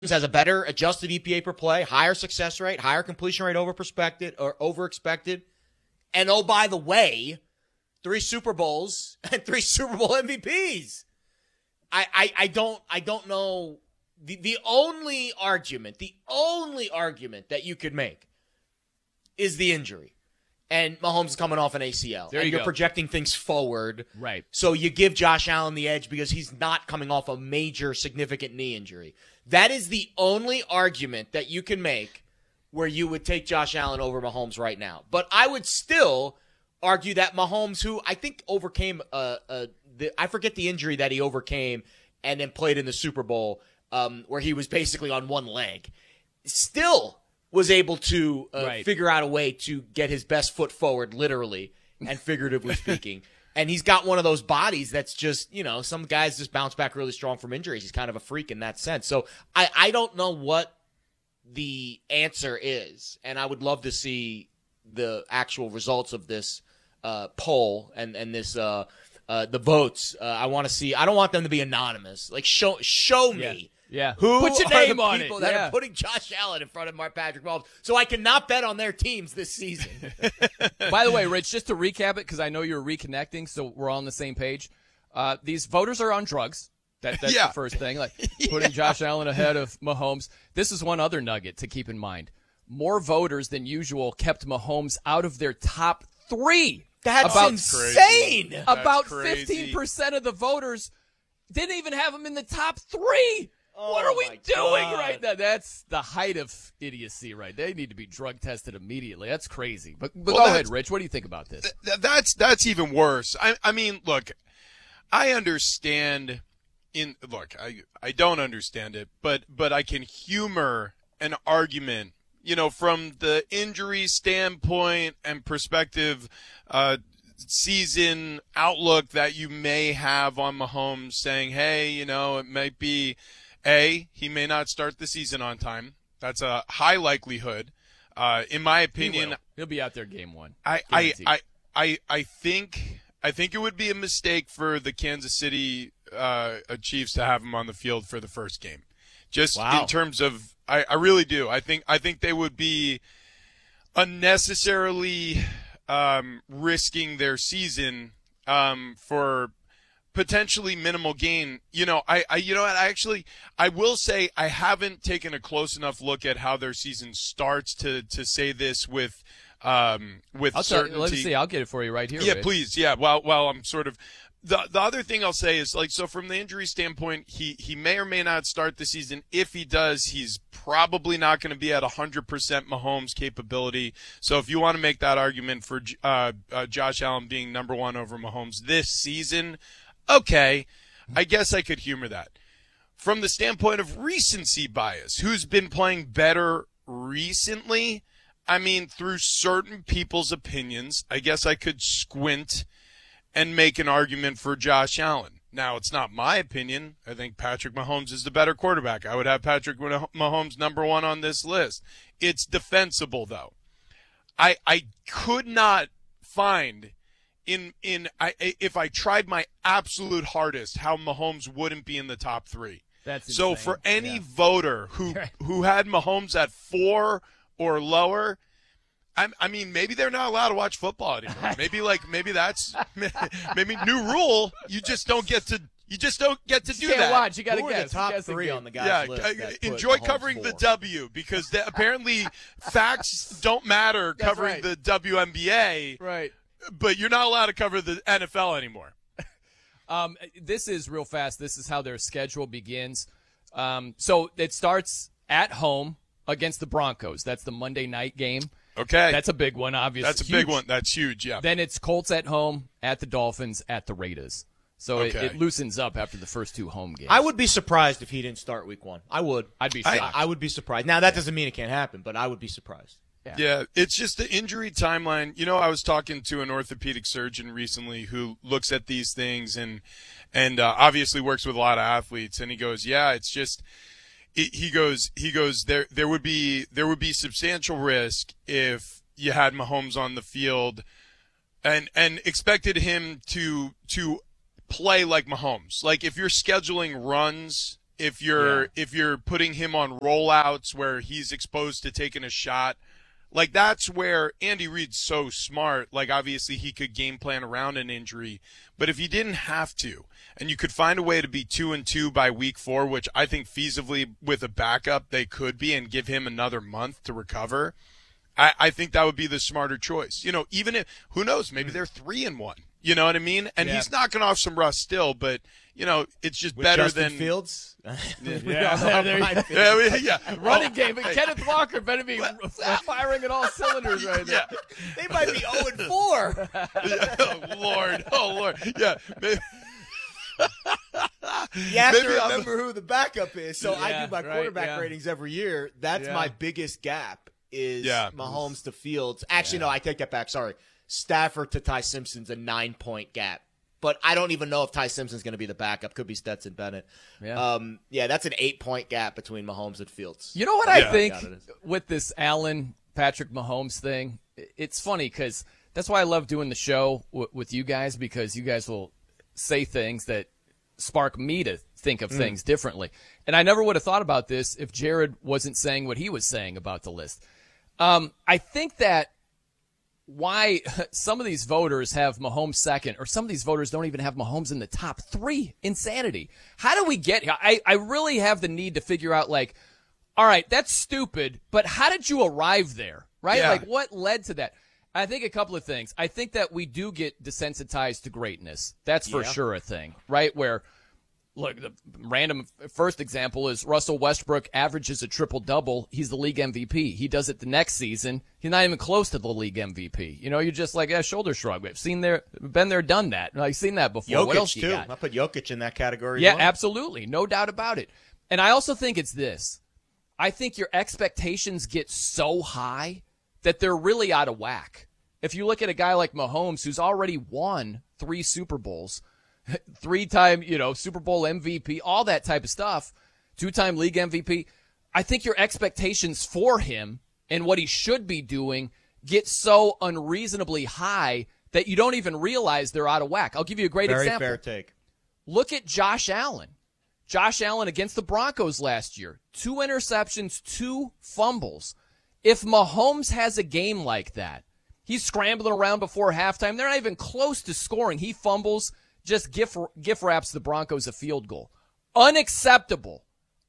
has a better adjusted EPA per play, higher success rate, higher completion rate over expected. And oh, by the way, 3 Super Bowls and 3 Super Bowl MVPs. I don't know. The only argument that you could make is the injury. And Mahomes is coming off an ACL. There you you're go. projecting things forward. Right. So you give Josh Allen the edge because he's not coming off a major significant knee injury. That is the only argument that you can make where you would take Josh Allen over Mahomes right now. But I would still argue that Mahomes, who I think overcame I forget the injury that he overcame and then played in the Super Bowl, where he was basically on one leg, still was able to figure out a way to get his best foot forward, literally and figuratively speaking. And he's got one of those bodies that's just, some guys just bounce back really strong from injuries. He's kind of a freak in that sense. So I don't know what the answer is, and I would love to see the actual results of this poll and this the votes. I want to see. I don't want them to be anonymous. Like show me. Yeah. Who Put your are name the on people it. that Yeah. are putting Josh Allen in front of Patrick Mahomes so I cannot bet on their teams this season? By the way, Rich, just to recap it, because I know you're reconnecting, so we're all on the same page. These voters are on drugs. That's the first thing. Like putting Josh Allen ahead of Mahomes. This is one other nugget to keep in mind. More voters than usual kept Mahomes out of their top 3. That's insane. About crazy. 15% of the voters didn't even have him in the top 3. What are we doing right now? That's the height of idiocy, right? They need to be drug tested immediately. That's crazy. But go ahead, Rich. What do you think about this? That's even worse. I mean, look, I understand. I don't understand it, but I can humor an argument, from the injury standpoint and perspective, season outlook that you may have on Mahomes, saying, hey, it might be. He may not start the season on time. That's a high likelihood. In my opinion, he'll be out there game 1. I think it would be a mistake for the Kansas City Chiefs to have him on the field for the first game. Just in terms of, I really do. I think they would be unnecessarily risking their season for potentially minimal gain. I will say I haven't taken a close enough look at how their season starts to say this with certainty. Let's see. I'll get it for you right here. Yeah, Rich. please. Yeah. While I'm sort of the other thing I'll say is so from the injury standpoint, he may or may not start the season. If he does, he's probably not going to be at 100% Mahomes capability. So if you want to make that argument for Josh Allen being number 1 over Mahomes this season, okay, I guess I could humor that. From the standpoint of recency bias, who's been playing better recently? I mean, through certain people's opinions, I guess I could squint and make an argument for Josh Allen. Now, it's not my opinion. I think Patrick Mahomes is the better quarterback. I would have Patrick Mahomes number 1 on this list. It's defensible, though. I could not find if I tried my absolute hardest how Mahomes wouldn't be in the top 3. That's so insane. For any voter who had Mahomes at 4 or lower, I mean, maybe they're not allowed to watch football anymore. Maybe that's new rule. You just don't get to do that. Watch. You got to Who guess. are the top 3 on the guys' list? Enjoy Mahomes covering the 4? W because apparently facts don't matter covering the WNBA. Right. But you're not allowed to cover the NFL anymore. This is real fast. This is how their schedule begins. So it starts at home against the Broncos. That's the Monday night game. Okay. That's a big one, obviously. That's a big one. That's huge, yeah. Then it's Colts at home, at the Dolphins, at the Raiders. So it loosens up after the first 2 home games. I would be surprised if he didn't start week 1. I would. I'd be shocked. I would be surprised. Now, that doesn't mean it can't happen, but I would be surprised. Yeah, it's just the injury timeline. I was talking to an orthopedic surgeon recently who looks at these things and obviously works with a lot of athletes, and he goes, yeah, it's just he goes there would be substantial risk if you had Mahomes on the field and expected him to play like Mahomes. Like if you're scheduling runs if you're putting him on rollouts where he's exposed to taking a shot. Like, that's where Andy Reid's so smart. Like, obviously he could game plan around an injury, but if he didn't have to, and you could find a way to be 2-2 by week 4, which I think feasibly with a backup they could be, and give him another month to recover, I think that would be the smarter choice. You know, even if, who knows, maybe they're 3-1. You know what I mean? And he's knocking off some rust still, but, you know, it's just with better Justin than Fields. Running game. And Kenneth Walker better be firing at all cylinders right now. They might be 0-4. Oh Lord. Yeah. You have to remember who the backup is. So I do my quarterback ratings every year. That's my biggest gap is Mahomes to Fields. Actually, no, I take that back. Sorry. Stafford to Ty Simpson's a 9-point gap. But I don't even know if Ty Simpson's going to be the backup. Could be Stetson Bennett. Yeah, that's an 8-point gap between Mahomes and Fields. You know what I think with this Allen, Patrick Mahomes thing? It's funny because that's why I love doing the show with you guys, because you guys will say things that spark me to think of things differently. And I never would have thought about this if Jared wasn't saying what he was saying about the list. I think that why some of these voters have Mahomes second, or some of these voters don't even have Mahomes in the top 3. Insanity. How do we get here? I really have the need to figure out, like, all right, that's stupid, but how did you arrive there, right? Yeah. Like, what led to that? I think a couple of things. I think that we do get desensitized to greatness. That's for sure a thing, right? Where, look, the random first example is Russell Westbrook averages a triple-double. He's the league MVP. He does it the next season. He's not even close to the league MVP. You know, you're just like, shoulder shrug. We've been there, done that. I've seen that before. Jokic, what else you too. got? I put Jokic in that category. Yeah, absolutely. No doubt about it. And I also think it's this. I think your expectations get so high that they're really out of whack. If you look at a guy like Mahomes, who's already won 3 Super Bowls, 3-time, Super Bowl MVP, all that type of stuff, 2-time league MVP, I think your expectations for him and what he should be doing get so unreasonably high that you don't even realize they're out of whack. I'll give you a great example. Very fair take. Look at Josh Allen. Josh Allen against the Broncos last year. 2 interceptions, 2 fumbles. If Mahomes has a game like that, he's scrambling around before halftime. They're not even close to scoring. He fumbles, just gift wraps the Broncos a field goal. Unacceptable.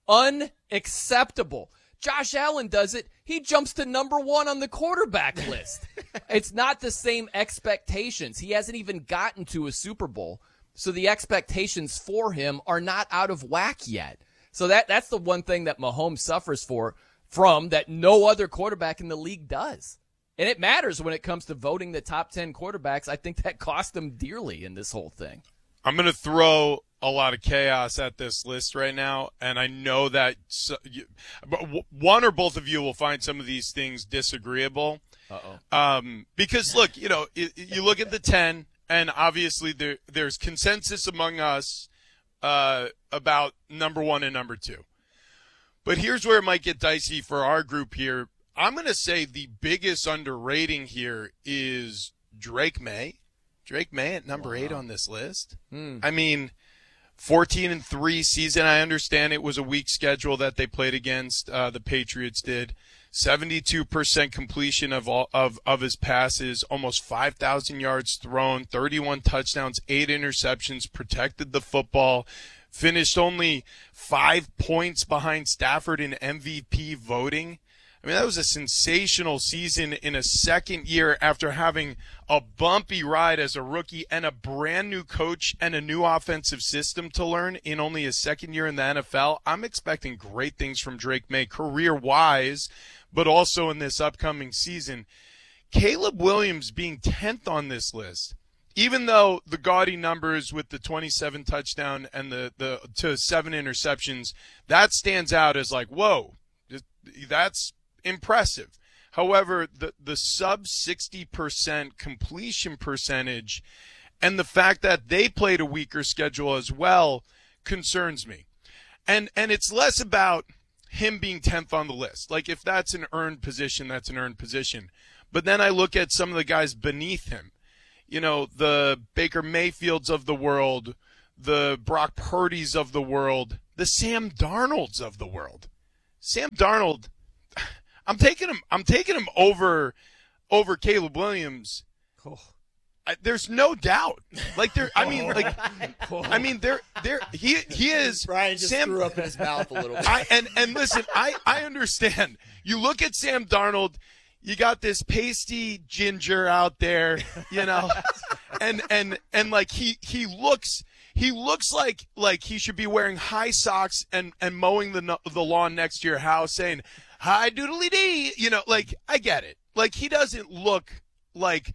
Unacceptable. Josh Allen does it. He jumps to number 1 on the quarterback list. It's not the same expectations. He hasn't even gotten to a Super Bowl. So the expectations for him are not out of whack yet. So that's the one thing that Mahomes suffers from that no other quarterback in the league does. And it matters when it comes to voting the top 10 quarterbacks. I think that cost them dearly in this whole thing. I'm going to throw a lot of chaos at this list right now, and I know that one or both of you will find some of these things disagreeable. Because, look, you look at the 10, and obviously there's consensus among us about number 1 and number 2. But here's where it might get dicey for our group here. I'm going to say the biggest underrating here is Drake May. Drake May at number 8 on this list. I mean, 14-3 season. I understand it was a weak schedule that they played against. The Patriots did. 72% completion of his passes, almost 5,000 yards thrown, 31 touchdowns, 8 interceptions, protected the football, finished only 5 points behind Stafford in MVP voting. I mean, that was a sensational season in a second year after having a bumpy ride as a rookie and a brand new coach and a new offensive system to learn in only his second year in the NFL. I'm expecting great things from Drake May career-wise, but also in this upcoming season. Caleb Williams being 10th on this list, even though the gaudy numbers with the 27 touchdown and the 7 interceptions, that stands out as like, whoa, that's impressive. However, the sub 60% completion percentage and the fact that they played a weaker schedule as well concerns me. And it's less about him being 10th on the list. Like, if that's an earned position, that's an earned position. But then I look at some of the guys beneath him. The Baker Mayfields of the world, the Brock Purdy's of the world, the Sam Darnolds of the world. Sam Darnold, I'm taking him over Caleb Williams. Oh. There's no doubt. Like he is. Brian just Sam, threw up in his mouth a little bit. And listen, I understand. You look at Sam Darnold, you got this pasty ginger out there, you know, and like he looks like he should be wearing high socks and mowing the lawn next to your house, saying hi doodly dee, you know. Like, I get it. Like, he doesn't look like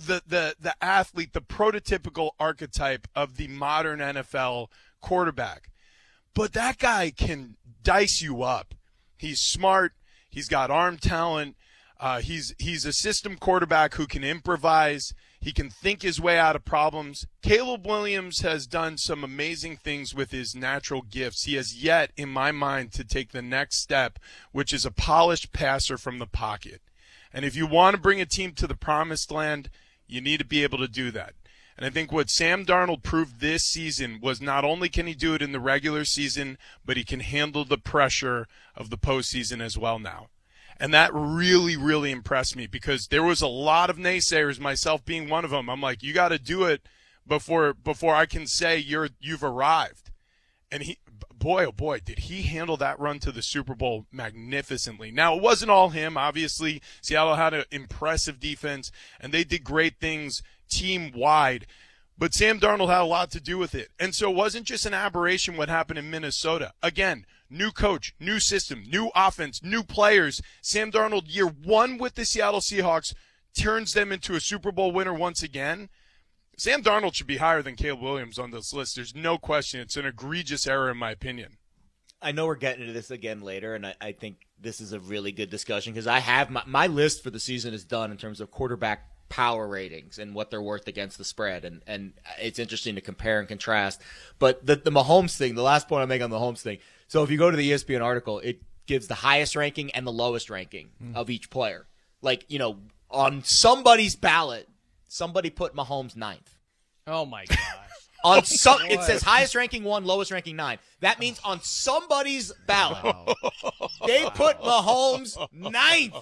the athlete, the prototypical archetype of the modern NFL quarterback. But that guy can dice you up. He's smart. He's got arm talent. He's a system quarterback who can improvise. He can think his way out of problems. Caleb Williams has done some amazing things with his natural gifts. He has yet, in my mind, to take the next step, which is a polished passer from the pocket. And if you want to bring a team to the promised land, you need to be able to do that. And I think what Sam Darnold proved this season was not only can he do it in the regular season, but he can handle the pressure of the postseason as well now. And that really, really impressed me, because there was a lot of naysayers, myself being one of them. I'm like, you got to do it before I can say you've arrived. And boy, oh boy, did he handle that run to the Super Bowl magnificently. Now, it wasn't all him. Obviously, Seattle had an impressive defense, and they did great things team-wide. But Sam Darnold had a lot to do with it. And so it wasn't just an aberration what happened in Minnesota. Again, new coach, new system, new offense, new players. Sam Darnold, year one with the Seattle Seahawks, turns them into a Super Bowl winner once again. Sam Darnold should be higher than Caleb Williams on this list. There's no question. It's an egregious error, in my opinion. I know we're getting into this again later, and I think this is a really good discussion, because I have my list for the season is done in terms of quarterback power ratings and what they're worth against the spread, and it's interesting to compare and contrast. But the Mahomes thing, the last point I make on the Mahomes thing, so if you go to the ESPN article, it gives the highest ranking and the lowest ranking of each player. Like, you know, on somebody's ballot, somebody put Mahomes 9th. Oh my gosh. On some, it says highest ranking 1, lowest ranking 9. That means on somebody's ballot, they put Mahomes 9th.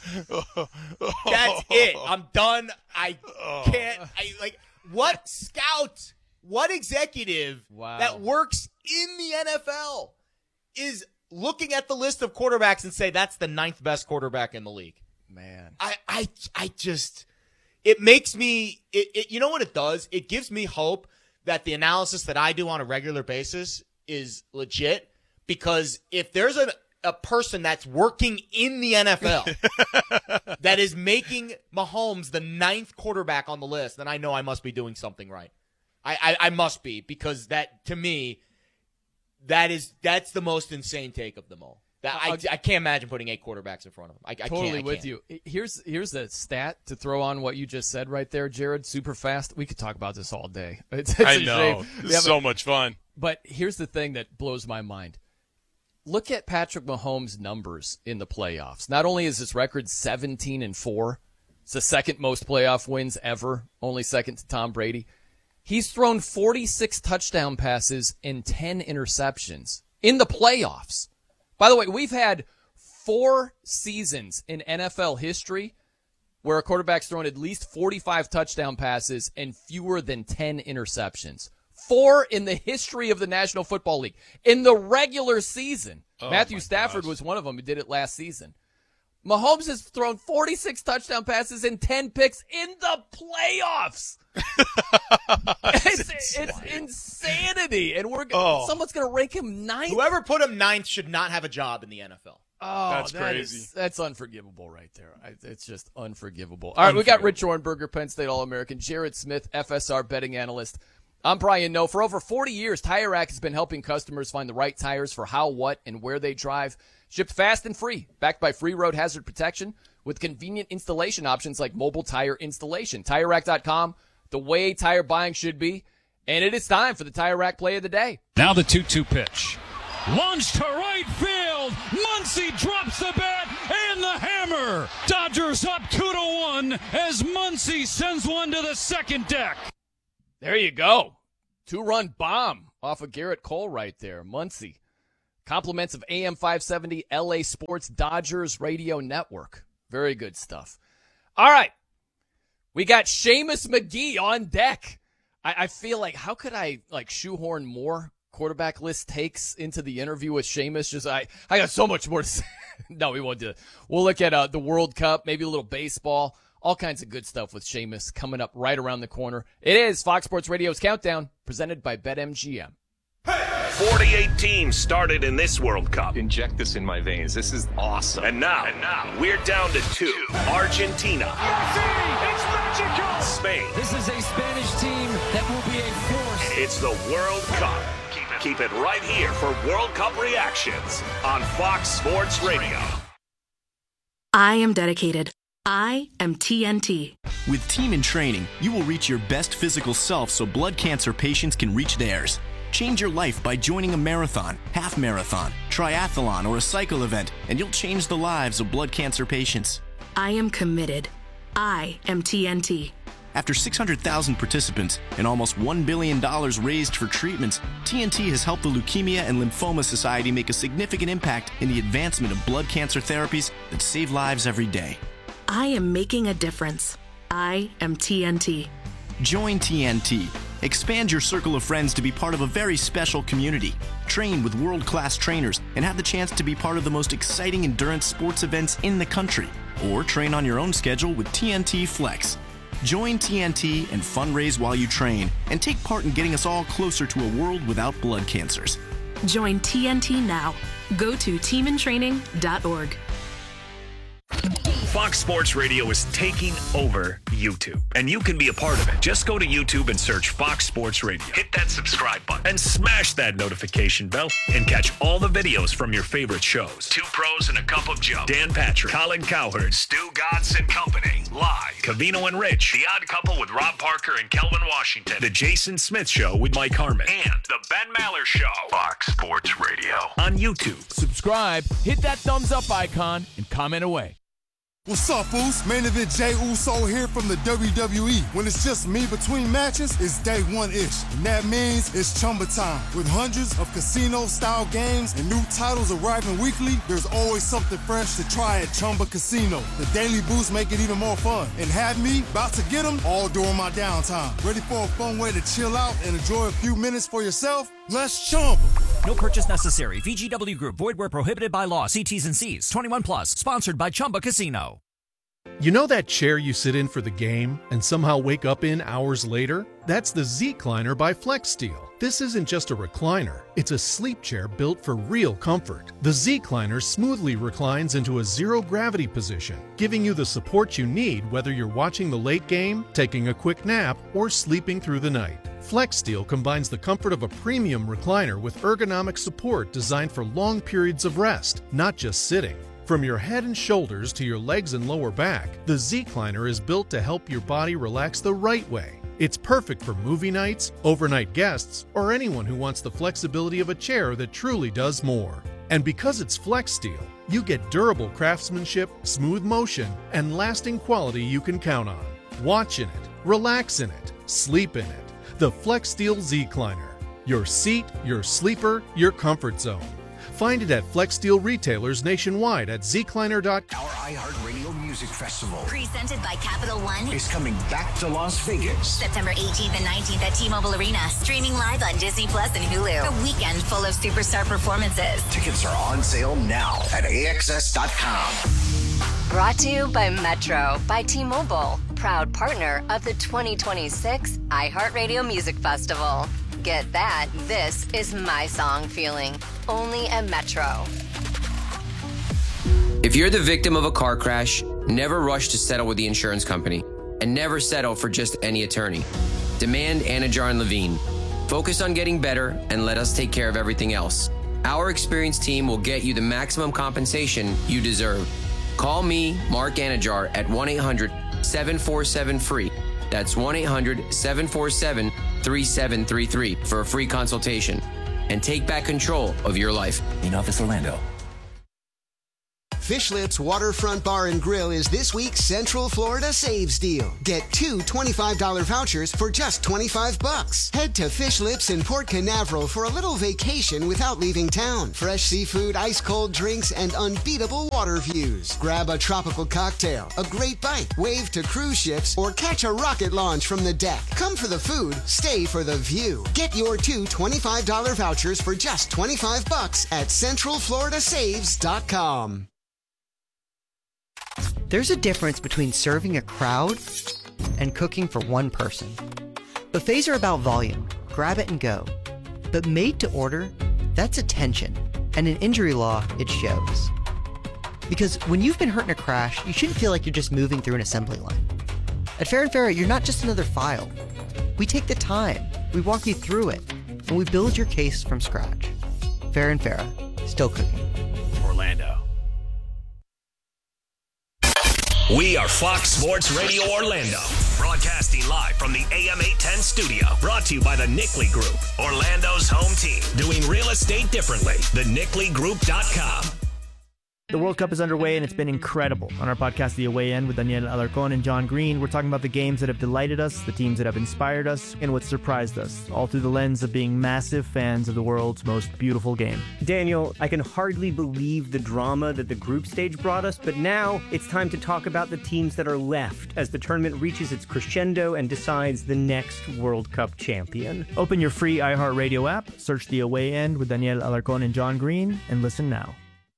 That's it. I'm done. I can't. What scout, what executive that works in the NFL is looking at the list of quarterbacks and say that's the 9th best quarterback in the league? Man, I just, it makes me, you know what it does? It gives me hope that the analysis that I do on a regular basis is legit, because if there's a person that's working in the NFL that is making Mahomes the 9th quarterback on the list, then I know I must be doing something right. I must be, because that, to me, that's the most insane take of them all. I can't imagine putting 8 quarterbacks in front of him. I totally can't. With you. Here's a stat to throw on what you just said right there, Jared, super fast. We could talk about this all day. It's I know. It's so much fun. But here's the thing that blows my mind. Look at Patrick Mahomes' numbers in the playoffs. Not only is his record 17-4, it's the second most playoff wins ever, only second to Tom Brady. He's thrown 46 touchdown passes and 10 interceptions in the playoffs. By the way, we've had 4 seasons in NFL history where a quarterback's thrown at least 45 touchdown passes and fewer than 10 interceptions. 4 in the history of the National Football League. In the regular season, Matthew Stafford was one of them who did it last season. Mahomes has thrown 46 touchdown passes and 10 picks in the playoffs. It's insanity, and someone's going to rank him 9th. Whoever put him 9th should not have a job in the NFL. Oh, that's crazy. That's unforgivable right there. It's just unforgivable. All right, we got Rich Ornberger, Penn State All-American, Jared Smith, FSR betting analyst. I'm Brian Noe. For over 40 years, Tire Rack has been helping customers find the right tires for how, what, and where they drive. Shipped fast and free, backed by free road hazard protection with convenient installation options like mobile tire installation. TireRack.com, the way tire buying should be. And it is time for the Tire Rack play of the day. Now the 2-2 pitch. Launched to right field. Muncy drops the bat and the hammer. Dodgers up 2-1 as Muncy sends one to the second deck. There you go. 2-run bomb off of Garrett Cole right there. Muncy Compliments of AM 570 LA Sports Dodgers Radio Network. Very good stuff. All right. We got Seamus McGee on deck. I feel like, how could I shoehorn more quarterback list takes into the interview with Seamus? I got so much more to say. No, we won't do it. We'll look at the World Cup, maybe a little baseball, all kinds of good stuff with Seamus coming up right around the corner. It is Fox Sports Radio's Countdown, presented by BetMGM. 48 teams started in this World Cup. Inject this in my veins. This is awesome. And now we're down to 2. Argentina. Messi, it's magical. Spain. This is a Spanish team that will be a force. It's the World Cup. Keep it right here for World Cup reactions on Fox Sports Radio. I am dedicated. I am TNT. With Team in Training, you will reach your best physical self so blood cancer patients can reach theirs. Change your life by joining a marathon, half marathon, triathlon, or a cycle event, and you'll change the lives of blood cancer patients. I am committed. I am TNT. After 600,000 participants and almost $1 billion raised for treatments, TNT has helped the Leukemia and Lymphoma Society make a significant impact in the advancement of blood cancer therapies that save lives every day. I am making a difference. I am TNT. Join TNT. Expand your circle of friends to be part of a very special community. Train with world-class trainers and have the chance to be part of the most exciting endurance sports events in the country. Or train on your own schedule with TNT Flex. Join TNT and fundraise while you train and take part in getting us all closer to a world without blood cancers. Join TNT now. Go to teamintraining.org. Fox Sports Radio is taking over YouTube, and you can be a part of it. Just go to YouTube and search Fox Sports Radio. Hit that subscribe button and smash that notification bell and catch all the videos from your favorite shows. 2 Pros and a Cup of Joe, Dan Patrick, Colin Cowherd, Stu Gatz and Company, live, Covino and Rich, The Odd Couple with Rob Parker and Kelvin Washington, The Jason Smith Show with Mike Harmon, and The Ben Maller Show. Fox Sports Radio on YouTube. Subscribe, hit that thumbs up icon, and comment away. What's up, Foos? Main Event Jay Uso here from the WWE. When it's just me between matches, it's day one-ish. And that means it's Chumba time. With hundreds of casino-style games and new titles arriving weekly, there's always something fresh to try at Chumba Casino. The daily boosts make it even more fun. And have me about to get them all during my downtime. Ready for a fun way to chill out and enjoy a few minutes for yourself? Let's Chumba. No purchase necessary. VGW Group. Void where prohibited by law. See T's and C's. 21 plus. Sponsored by Chumba Casino. You know that chair you sit in for the game and somehow wake up in hours later? That's the Z-Cliner by FlexSteel. This isn't just a recliner. It's a sleep chair built for real comfort. The Z-Cliner smoothly reclines into a zero-gravity position, giving you the support you need whether you're watching the late game, taking a quick nap, or sleeping through the night. FlexSteel combines the comfort of a premium recliner with ergonomic support designed for long periods of rest, not just sitting. From your head and shoulders to your legs and lower back, the Z-Cliner is built to help your body relax the right way. It's perfect for movie nights, overnight guests, or anyone who wants the flexibility of a chair that truly does more. And because it's FlexSteel, you get durable craftsmanship, smooth motion, and lasting quality you can count on. Watch in it, relax in it, sleep in it. The FlexSteel Z-Cliner. Your seat, your sleeper, your comfort zone. Find it at FlexSteel retailers nationwide at zcliner.com. Our iHeartRadio Music Festival, presented by Capital One, is coming back to Las Vegas. September 18th and 19th at T-Mobile Arena. Streaming live on Disney Plus and Hulu. A weekend full of superstar performances. Tickets are on sale now at AXS.com. Brought to you by Metro by T-Mobile. Proud partner of the 2026 iHeartRadio Music Festival. Get that. This is my song feeling. Only at Metro. If you're the victim of a car crash, never rush to settle with the insurance company. And never settle for just any attorney. Demand Anajar and Levine. Focus on getting better and let us take care of everything else. Our experienced team will get you the maximum compensation you deserve. Call me, Mark Anajar, at 1-800-747-FREE. That's 1-800-747-3733 for a free consultation. And take back control of your life. In Office Orlando. Fish Lips Waterfront Bar and Grill is this week's Central Florida Saves Deal. Get 2 $25 vouchers for just $25. Head to Fish Lips in Port Canaveral for a little vacation without leaving town. Fresh seafood, ice-cold drinks, and unbeatable water views. Grab a tropical cocktail, a great bite, wave to cruise ships, or catch a rocket launch from the deck. Come for the food, stay for the view. Get your 2 $25 vouchers for just $25 at CentralFloridaSaves.com. There's a difference between serving a crowd and cooking for one person. Buffets are about volume, grab it and go. But made to order, that's attention. And in injury law, it shows. Because when you've been hurt in a crash, you shouldn't feel like you're just moving through an assembly line. At Fair and Fair, you're not just another file. We take the time, we walk you through it, and we build your case from scratch. Fair and Fair, still cooking. Orlando. We are Fox Sports Radio Orlando, broadcasting live from the AM 810 studio. Brought to you by the Nickley Group, Orlando's home team. Doing real estate differently. TheNickleyGroup.com. The World Cup is underway, and it's been incredible. On our podcast, The Away End, with Daniel Alarcón and John Green, we're talking about the games that have delighted us, the teams that have inspired us, and what surprised us, all through the lens of being massive fans of the world's most beautiful game. Daniel, I can hardly believe the drama that the group stage brought us, but now it's time to talk about the teams that are left as the tournament reaches its crescendo and decides the next World Cup champion. Open your free iHeartRadio app, search The Away End with Daniel Alarcón and John Green, and listen now.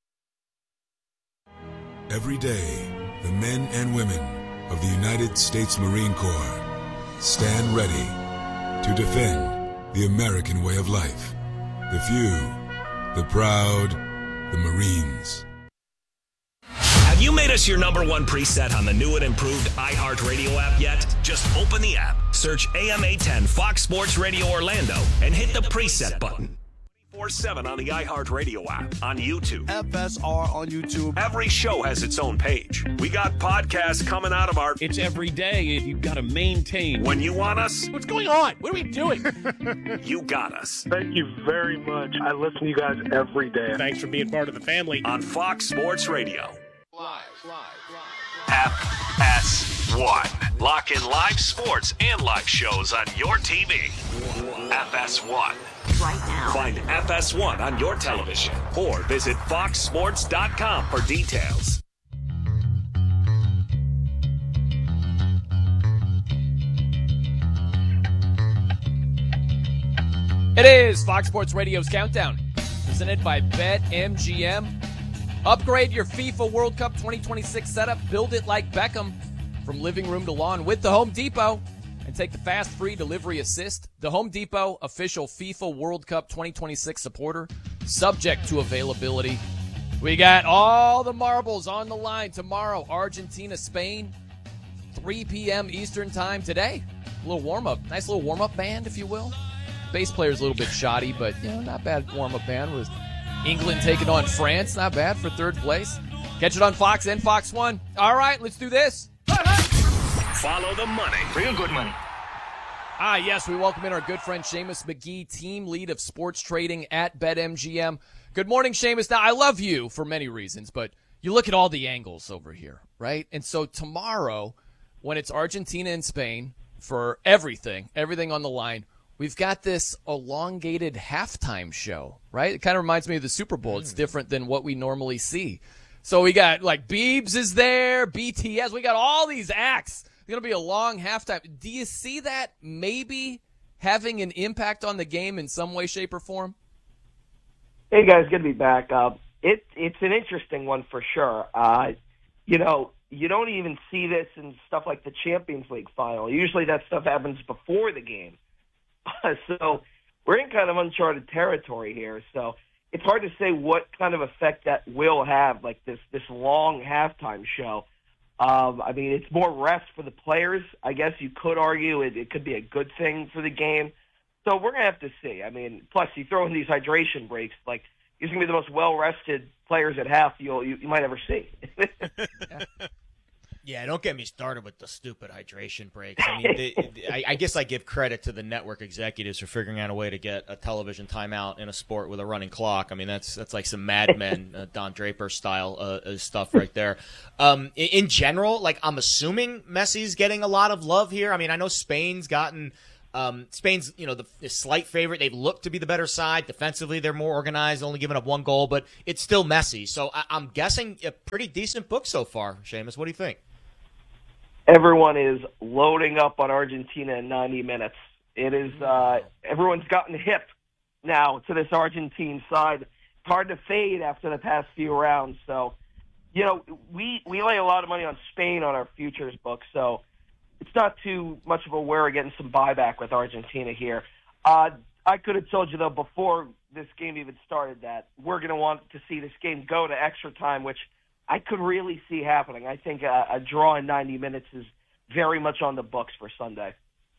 Every day, the men and women of the United States Marine Corps stand ready to defend the American way of life. The few, the proud, the Marines. Have you made us your #1 preset on the new and improved iHeartRadio app yet? Just open the app, search AM 810 Fox Sports Radio Orlando, and hit the preset button. 24/7 on the iHeartRadio app, on YouTube. FSR on YouTube. Every show has its own page. We got podcasts coming out of our... It's every day. You've got to maintain. When you want us... What's going on? What are we doing? You got us. Thank you very much. I listen to you guys every day. Thanks for being part of the family. On Fox Sports Radio. FS1. Lock in live sports and live shows on your TV. FS1. Right now. Find FS1 on your television or visit foxsports.com for details. It is Fox Sports Radio's Countdown, presented by BetMGM. Upgrade your FIFA World Cup 2026 setup. Build it like Beckham from living room to lawn with the Home Depot. And take the fast, free delivery assist. The Home Depot, official FIFA World Cup 2026 supporter, subject to availability. We got all the marbles on the line tomorrow. Argentina, Spain, 3 p.m. Eastern time today. A little warm-up. Nice little warm-up band, if you will. Bass player's a little bit shoddy, but, not bad warm-up band with England taking on France. Not bad for third place. Catch it on Fox and Fox 1. All right, let's do this. Follow the money. Real good money. Yes, we welcome in our good friend Seamus McGee, team lead of sports trading at BetMGM. Good morning, Seamus. Now, I love you for many reasons, but you look at all the angles over here, right? And so tomorrow, when it's Argentina and Spain, for everything on the line, we've got this elongated halftime show, right? It kind of reminds me of the Super Bowl. It's different than what we normally see. So we got, Biebs is there, BTS. We got all these acts. It's going to be a long halftime. Do you see that maybe having an impact on the game in some way, shape, or form? Hey, guys, good to be back. It's an interesting one for sure. You don't even see this in stuff like the Champions League final. Usually that stuff happens before the game. So we're in kind of uncharted territory here. So it's hard to say what kind of effect that will have, like this long halftime show. It's more rest for the players. I guess you could argue it could be a good thing for the game. So we're going to have to see. Plus you throw in these hydration breaks, like these are going to be the most well-rested players at half you might ever see. Yeah, don't get me started with the stupid hydration breaks. I mean, I guess I give credit to the network executives for figuring out a way to get a television timeout in a sport with a running clock. I mean, that's like some Mad Men, Don Draper style stuff right there. In general, like, I'm assuming Messi's getting a lot of love here. I mean, I know Spain's gotten Spain's, the slight favorite. They've looked to be the better side. Defensively, they're more organized, only giving up 1 goal, but it's still Messi. So I'm guessing a pretty decent book so far. Seamus, what do you think? Everyone is loading up on Argentina in 90 minutes. It is everyone's gotten hip now to this Argentine side. It's hard to fade after the past few rounds. So, we lay a lot of money on Spain on our futures book, so it's not too much of a worry getting some buyback with Argentina here. I could have told you, though, before this game even started that we're going to want to see this game go to extra time, which I could really see happening. I think a draw in 90 minutes is very much on the books for Sunday.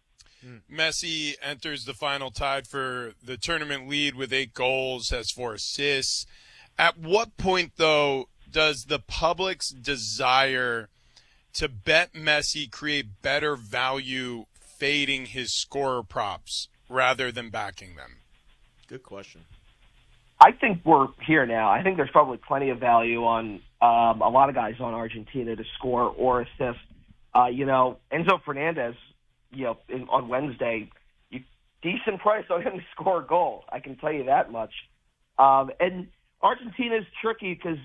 Messi enters the final tied for the tournament lead with 8 goals, has 4 assists. At what point, though, does the public's desire to bet Messi create better value fading his scorer props rather than backing them? Good question. I think we're here now. I think there's probably plenty of value on a lot of guys on Argentina to score or assist. Enzo Fernandez, on Wednesday, decent price on him to score a goal. I can tell you that much. And Argentina's tricky because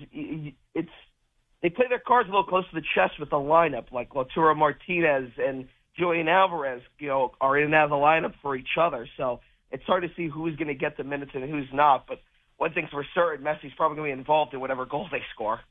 they play their cards a little close to the chest with the lineup, like Lautaro Martinez and Julian Alvarez, are in and out of the lineup for each other. So it's hard to see who's going to get the minutes and who's not. But one thing's for certain, Messi's probably going to be involved in whatever goal they score.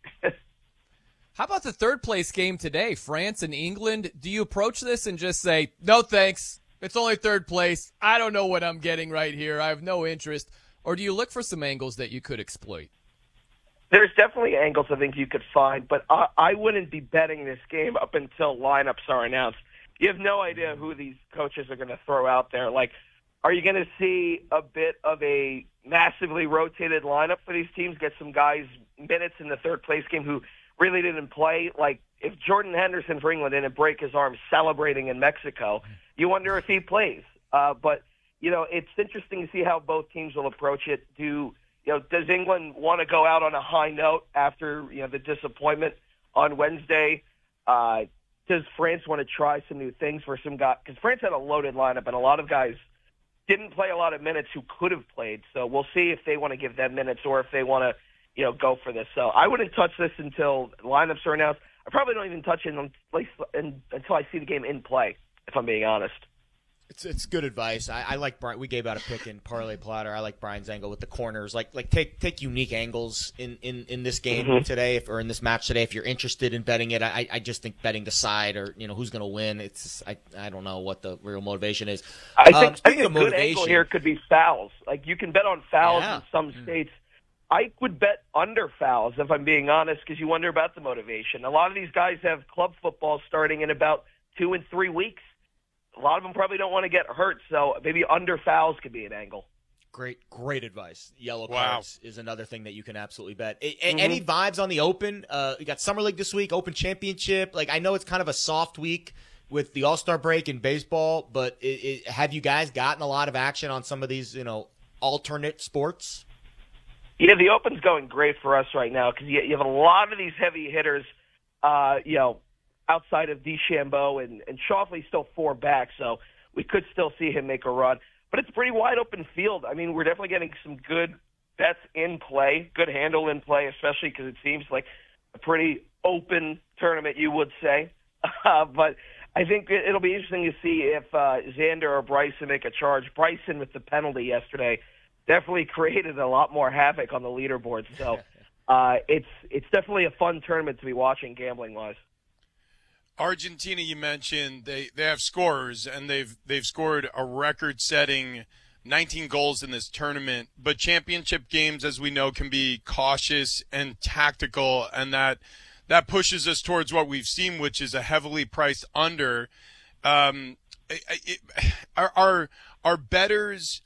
How about the third-place game today, France and England? Do you approach this and just say, no thanks, it's only third place, I don't know what I'm getting right here, I have no interest? Or do you look for some angles that you could exploit? There's definitely angles I think you could find, but I wouldn't be betting this game up until lineups are announced. You have no idea who these coaches are going to throw out there. Like, are you going to see a bit of a massively rotated lineup for these teams, get some guys minutes in the third-place game who really didn't play? Like, if Jordan Henderson for England didn't break his arm celebrating in Mexico, you wonder if he plays. But, it's interesting to see how both teams will approach it. Does England want to go out on a high note after, the disappointment on Wednesday? Does France want to try some new things for some guys? Because France had a loaded lineup, and a lot of guys didn't play a lot of minutes who could have played. So we'll see if they want to give them minutes or if they want to, go for this. So I wouldn't touch this until lineups are announced. I probably don't even touch it until I see the game in play, if I'm being honest. It's good advice. I like Brian. We gave out a pick in Parlay Platter. I like Brian's angle with the corners. Like take unique angles in this game today, or in this match today. If you're interested in betting it, I just think betting the side or who's going to win. It's I don't know what the real motivation is. I think a good angle here could be fouls. Like, you can bet on fouls in some states. I would bet under fouls, if I'm being honest, because you wonder about the motivation. A lot of these guys have club football starting in about 2 and 3 weeks. A lot of them probably don't want to get hurt, so maybe under fouls could be an angle. Great advice. Yellow cards is another thing that you can absolutely bet. Any vibes on the Open? You got Summer League this week, Open Championship. Like, I know it's kind of a soft week with the All-Star break in baseball, but have you guys gotten a lot of action on some of these, alternate sports? Yeah, the Open's going great for us right now because you have a lot of these heavy hitters, outside of DeChambeau and Schauffele's still 4 back, so we could still see him make a run. But it's a pretty wide open field. I mean, we're definitely getting some good bets in play, good handle in play, especially because it seems like a pretty open tournament, you would say. But I think it'll be interesting to see if Xander or Bryson make a charge. Bryson, with the penalty yesterday, definitely created a lot more havoc on the leaderboard. So it's definitely a fun tournament to be watching gambling-wise. Argentina, you mentioned, they have scorers, and they've scored a record-setting 19 goals in this tournament. But championship games, as we know, can be cautious and tactical, and that pushes us towards what we've seen, which is a heavily priced under. Are bettors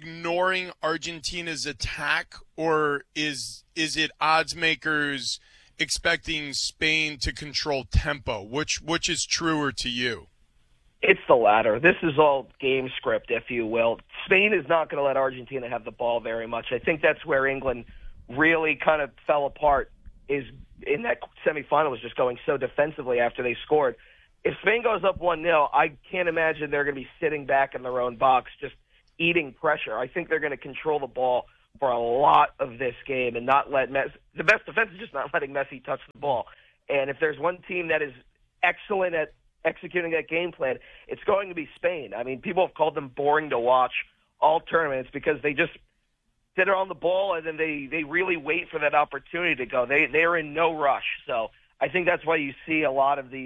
ignoring Argentina's attack, or is it odds makers expecting Spain to control tempo? Which is truer to you? It's the latter. This is all game script, if you will. Spain is not going to let Argentina have the ball very much. I think that's where England really kind of fell apart, is in that semifinal, was just going so defensively after they scored. If Spain goes up 1-0, I can't imagine they're going to be sitting back in their own box just eating pressure. I think they're going to control the ball for a lot of this game and not let Messi. The best defense is just not letting Messi touch the ball. And if there's one team that is excellent at executing that game plan, it's going to be Spain. I mean, people have called them boring to watch all tournaments because they just sit on the ball and then they really wait for that opportunity to go. They're in no rush. So I think that's why you see a lot of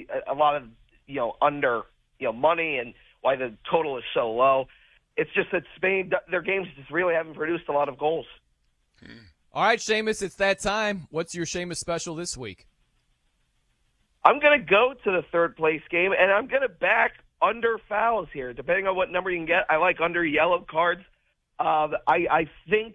under money and why the total is so low. It's just that Spain, their games just really haven't produced a lot of goals. All right, Seamus, it's that time. What's your Seamus special this week? I'm going to go to the third place game, and I'm going to back under fouls here. Depending on what number you can get, I like under yellow cards. I think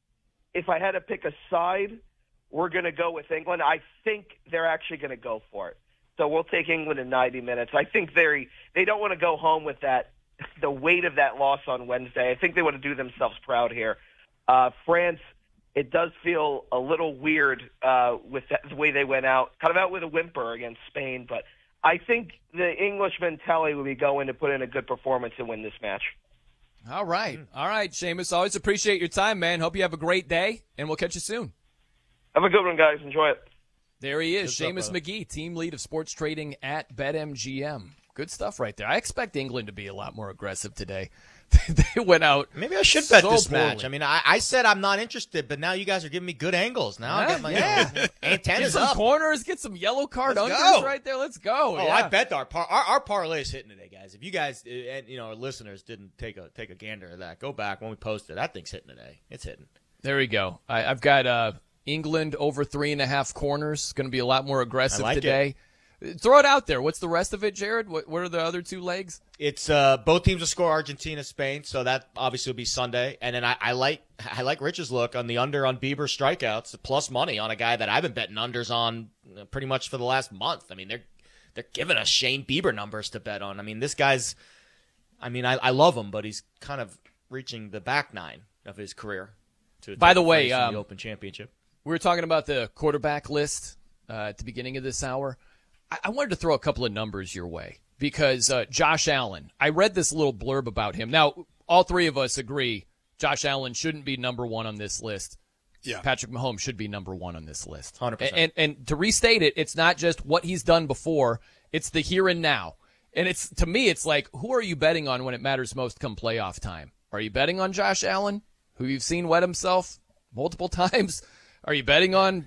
if I had to pick a side, we're going to go with England. I think they're actually going to go for it. So we'll take England in 90 minutes. I think they don't want to go home with the weight of that loss on Wednesday. I think they want to do themselves proud here. France, it does feel a little weird with the way they went out, kind of out with a whimper against Spain. But I think the English mentality will be going to put in a good performance and win this match. All right. All right, Seamus. Always appreciate your time, man. Hope you have a great day, and we'll catch you soon. Have a good one, guys. Enjoy it. There he is, Seamus McGee, team lead of sports trading at BetMGM. Good stuff right there. I expect England to be a lot more aggressive today. They went out. Maybe I should bet this match. I mean, I said I'm not interested, but now you guys are giving me good angles. Now I got my antennas get some up. Corners, get some yellow card unders right there. Let's go. Oh, yeah. I bet our parlay is hitting today, guys. If you guys and our listeners didn't take a gander at that, go back when we posted. That thing's hitting today. It's hitting. There we go. I've got England over 3.5 corners. Going to be a lot more aggressive today. Throw it out there. What's the rest of it, Jared? What are the other two legs? It's both teams will score Argentina, Spain, so that obviously will be Sunday. And then I like Rich's look on the under on Bieber strikeouts, plus money on a guy that I've been betting unders on pretty much for the last month. I mean, they're giving us Shane Bieber numbers to bet on. I mean, this guy's – I mean, I love him, but he's kind of reaching the back nine of his career. By the way, the Open Championship. We were talking about the quarterback list at the beginning of this hour. I wanted to throw a couple of numbers your way because Josh Allen, I read this little blurb about him. Now, all three of us agree Josh Allen shouldn't be number one on this list. Yeah. Patrick Mahomes should be number one on this list. 100%. And to restate it, it's not just what he's done before, it's the here and now. And it's to me, it's like, who are you betting on when it matters most come playoff time? Are you betting on Josh Allen, who you've seen wet himself multiple times? Are you betting on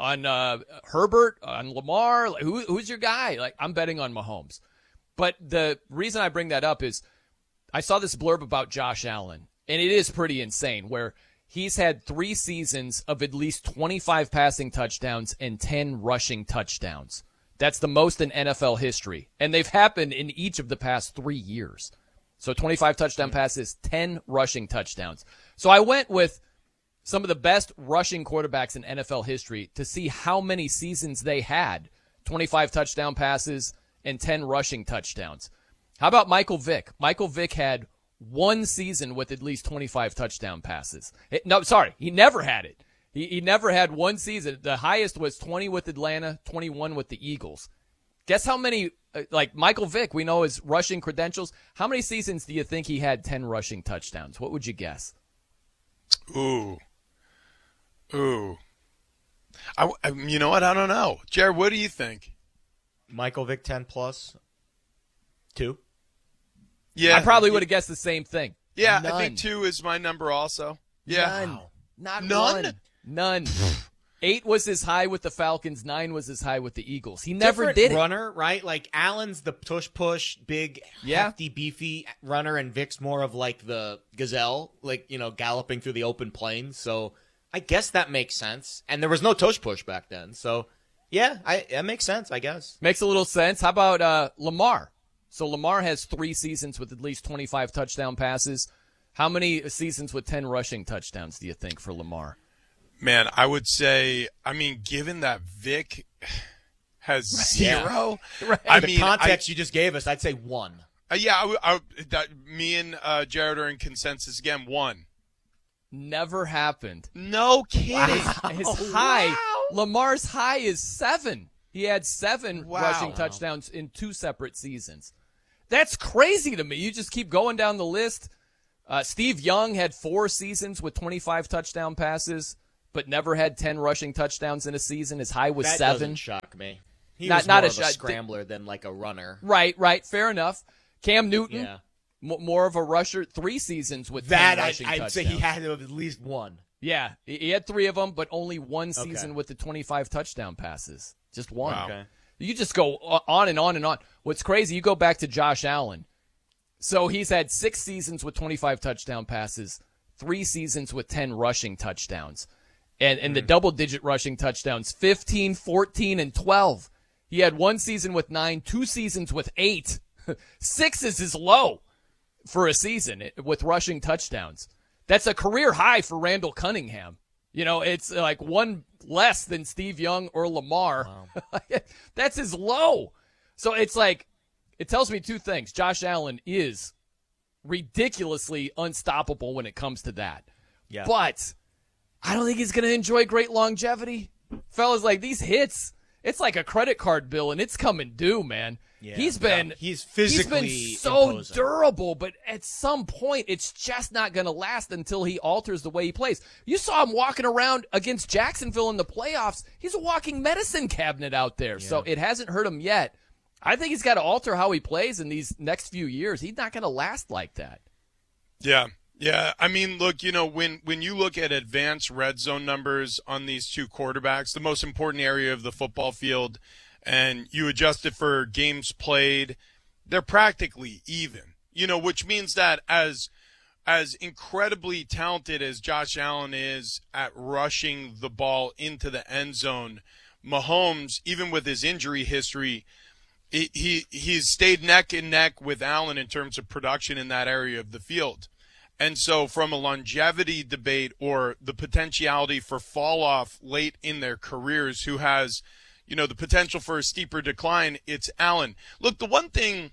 Herbert, on Lamar? Like, who's your guy? Like, I'm betting on Mahomes. But the reason I bring that up is I saw this blurb about Josh Allen, and it is pretty insane, where he's had 3 seasons of at least 25 passing touchdowns and 10 rushing touchdowns. That's the most in NFL history, and they've happened in each of the past 3 years. So 25 touchdown passes, 10 rushing touchdowns. So I went with some of the best rushing quarterbacks in NFL history to see how many seasons they had, 25 touchdown passes and 10 rushing touchdowns. How about Michael Vick? Michael Vick had 1 season with at least 25 touchdown passes. He never had it. He never had 1 season. The highest was 20 with Atlanta, 21 with the Eagles. Guess how many, like Michael Vick, we know his rushing credentials. How many seasons do you think he had 10 rushing touchdowns? What would you guess? Ooh. You know what? I don't know. Jared, what do you think? Michael Vick 10 plus 2. Yeah. I probably would have guessed the same thing. Yeah, None. I think 2 is my number also. Yeah. None. Not one. None. 8 was his high with the Falcons. 9 was his high with the Eagles. He never did it. Runner, right? Like Allen's the push, big, hefty, beefy runner, and Vick's more of like the gazelle, like, galloping through the open plains. So I guess that makes sense. And there was no tush push back then. So, yeah, that makes sense, I guess. Makes a little sense. How about Lamar? So Lamar has 3 seasons with at least 25 touchdown passes. How many seasons with 10 rushing touchdowns do you think for Lamar? Man, I would say, given that Vic has 0. Right. I the mean, context you just gave us, I'd say 1. Me and Jared are in consensus again. 1. Never happened. No kidding. Wow. His high, Lamar's high is 7. He had 7 rushing touchdowns in 2 separate seasons. That's crazy to me. You just keep going down the list. Steve Young had 4 seasons with 25 touchdown passes, but never had 10 rushing touchdowns in a season. His high was 7. That doesn't shock me. He was more of a scrambler than like a runner. Right. Fair enough. Cam Newton, more of a rusher. 3 seasons with 10 rushing touchdowns. I'd say he had to have at least 1. Yeah, he had 3 of them, but only 1 season with the 25 touchdown passes. Just 1. Wow. Okay. You just go on and on and on. What's crazy, you go back to Josh Allen. So he's had 6 seasons with 25 touchdown passes, 3 seasons with 10 rushing touchdowns. And the double-digit rushing touchdowns, 15, 14, and 12. He had 1 season with 9, 2 seasons with 8. 6 is his low for a season with rushing touchdowns. That's a career high for Randall Cunningham. It's like 1 less than Steve Young or Lamar. Wow. That's his low. So it's like, it tells me 2 things. Josh Allen is ridiculously unstoppable when it comes to that. Yeah. But I don't think he's going to enjoy great longevity. Fellas, like these hits, it's like a credit card bill, and it's coming due, man. Yeah. He's physically so imposing. durable, but at some point, it's just not going to last until he alters the way he plays. You saw him walking around against Jacksonville in the playoffs. He's a walking medicine cabinet out there, so it hasn't hurt him yet. I think he's got to alter how he plays in these next few years. He's not going to last like that. Yeah. Look, when you look at advanced red zone numbers on these 2 quarterbacks, the most important area of the football field, and you adjust it for games played, they're practically even, which means that as incredibly talented as Josh Allen is at rushing the ball into the end zone, Mahomes, even with his injury history, he's stayed neck and neck with Allen in terms of production in that area of the field. And so from a longevity debate or the potentiality for fall off late in their careers, who has, the potential for a steeper decline, it's Allen. Look, the one thing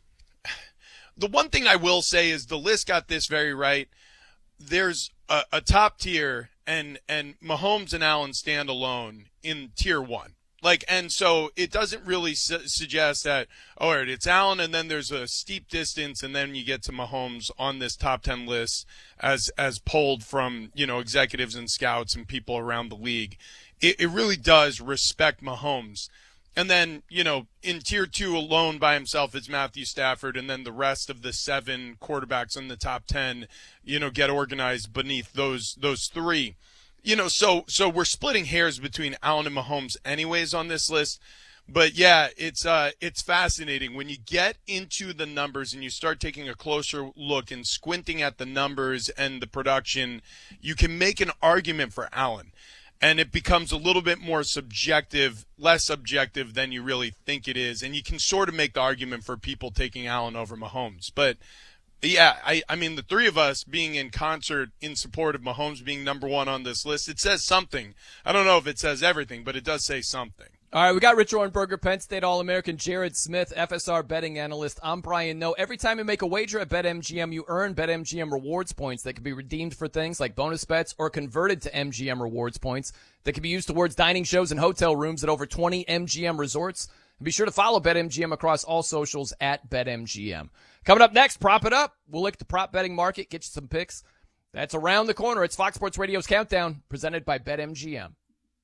I will say is the list got this very right. There's a top tier, and Mahomes and Allen stand alone in tier 1. And so it doesn't really suggest that, it's Allen and then there's a steep distance and then you get to Mahomes on this top 10 list as polled from, executives and scouts and people around the league. It really does respect Mahomes. And then, in tier 2 alone by himself is Matthew Stafford, and then the rest of the 7 quarterbacks in the top 10, get organized beneath those 3. So we're splitting hairs between Allen and Mahomes anyways on this list. But yeah, it's fascinating when you get into the numbers and you start taking a closer look and squinting at the numbers and the production, you can make an argument for Allen. And it becomes a little bit more subjective, less objective than you really think it is. And you can sort of make the argument for people taking Allen over Mahomes. But yeah, the 3 of us being in concert in support of Mahomes being number 1 on this list, it says something. I don't know if it says everything, but it does say something. All right, we got Rich Orenberger, Penn State All-American, Jared Smith, FSR betting analyst. I'm Brian Noe. Every time you make a wager at BetMGM, you earn BetMGM rewards points that can be redeemed for things like bonus bets or converted to MGM rewards points that can be used towards dining shows and hotel rooms at over 20 MGM resorts. And be sure to follow BetMGM across all socials at BetMGM. Coming up next, Prop It Up. We'll look at the prop betting market, get you some picks. That's around the corner. It's Fox Sports Radio's Countdown, presented by BetMGM.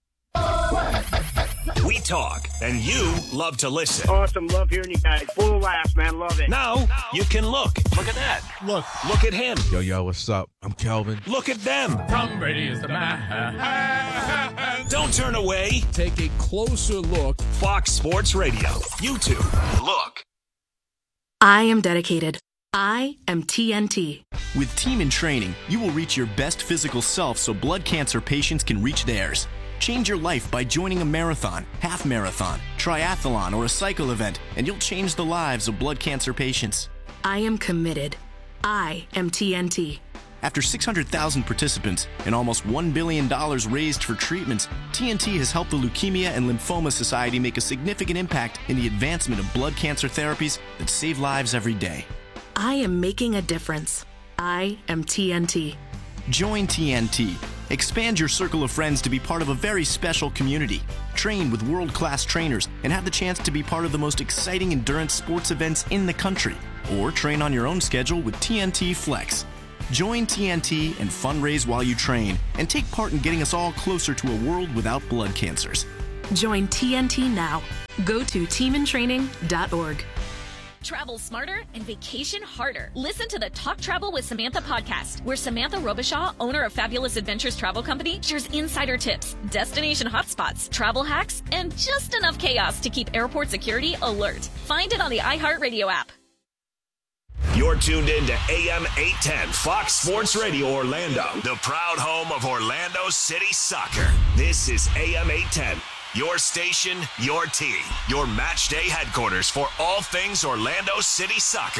We talk, and you love to listen. Awesome. Love hearing you guys. Full laughs, man. Love it. Now you can look. Look at that. Look at him. Yo, what's up? I'm Kelvin. Look at them. Tom Brady is the man. Don't turn away. Take a closer look. Fox Sports Radio. YouTube. Look. I am dedicated. I am TNT. With Team in Training, you will reach your best physical self so blood cancer patients can reach theirs. Change your life by joining a marathon, half marathon, triathlon, or a cycle event, and you'll change the lives of blood cancer patients. I am committed. I am TNT. After 600,000 participants and almost $1 billion raised for treatments, TNT has helped the Leukemia and Lymphoma Society make a significant impact in the advancement of blood cancer therapies that save lives every day. I am making a difference. I am TNT. Join TNT. Expand your circle of friends to be part of a very special community. Train with world-class trainers and have the chance to be part of the most exciting endurance sports events in the country. Or train on your own schedule with TNT Flex. Join TNT and fundraise while you train and take part in getting us all closer to a world without blood cancers. Join TNT now. Go to teamintraining.org. Travel smarter and vacation harder. Listen to the Talk Travel with Samantha podcast, where Samantha Robichaud, owner of Fabulous Adventures Travel Company, shares insider tips, destination hotspots, travel hacks, and just enough chaos to keep airport security alert. Find it on the iHeartRadio app. You're tuned in to AM 810 Fox Sports Radio Orlando, the proud home of Orlando City Soccer. This is AM 810. Your station, your team, your match day headquarters for all things Orlando City Soccer.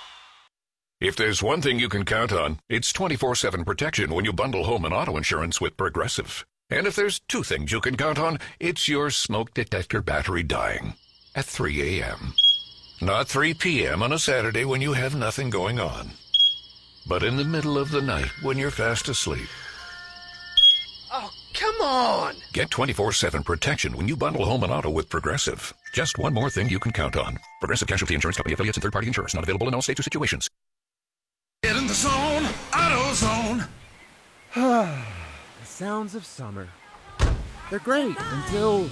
If there's one thing you can count on, it's 24/7 protection when you bundle home and auto insurance with Progressive. And if there's two things you can count on, it's your smoke detector battery dying at 3 a.m. Not 3 p.m. on a Saturday when you have nothing going on, but in the middle of the night when you're fast asleep. Oh, come on! Get 24/7 protection when you bundle home and auto with Progressive. Just one more thing you can count on. Progressive Casualty Insurance Company, affiliates, and third-party insurers. Not available in all states or situations. Get in the zone, AutoZone. The sounds of summer. They're great until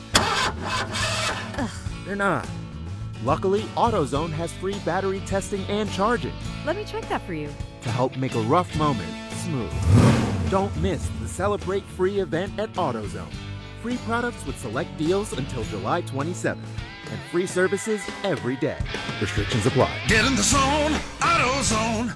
they're not. Luckily, AutoZone has free battery testing and charging Let me check that for you. to help make a rough moment smooth. Don't miss the Celebrate Free event at AutoZone. Free products with select deals until July 27th. And free services every day. Restrictions apply. Get in the zone, AutoZone.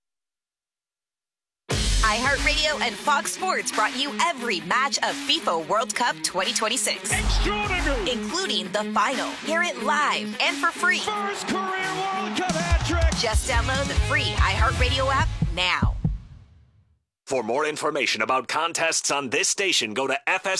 iHeartRadio and Fox Sports brought you every match of FIFA World Cup 2026. Extraordinary! Including the final. Hear it live and for free. First career World Cup hat trick! Just download the free iHeartRadio app now. For more information about contests on this station, go to